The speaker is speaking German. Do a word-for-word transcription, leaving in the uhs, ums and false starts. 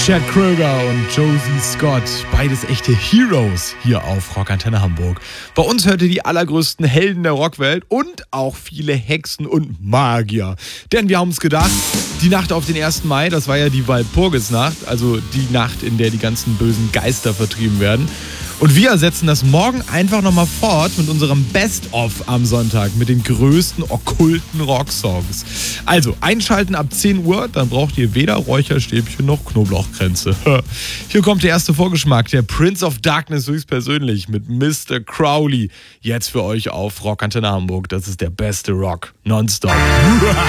Chad Kroeger und Josie Scott, beides echte Heroes hier auf Rockantenne Hamburg. Bei uns hört ihr die allergrößten Helden der Rockwelt und auch viele Hexen und Magier. Denn wir haben uns gedacht, die Nacht auf den ersten Mai, das war ja die Walpurgisnacht, also die Nacht, in der die ganzen bösen Geister vertrieben werden. Und wir setzen das morgen einfach nochmal fort mit unserem Best-of am Sonntag mit den größten okkulten Rocksongs. Also einschalten ab zehn Uhr, dann braucht ihr weder Räucherstäbchen noch Knoblauchkränze. Hier kommt der erste Vorgeschmack, der Prince of Darkness höchstpersönlich mit Mister Crowley. Jetzt für euch auf Rockantenne Hamburg, das ist der beste Rock, nonstop.